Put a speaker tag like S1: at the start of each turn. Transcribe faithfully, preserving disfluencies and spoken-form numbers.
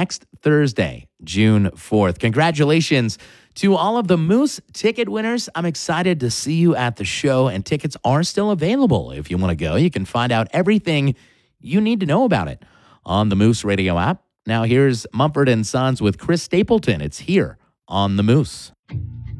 S1: next Thursday, June fourth. Congratulations to all of the Moose ticket winners. I'm excited to see you at the show, and tickets are still available. If you want to go, you can find out everything you need to know about it on the Moose Radio app. Now here's Mumford and Sons with Chris Stapleton. It's here on the Moose.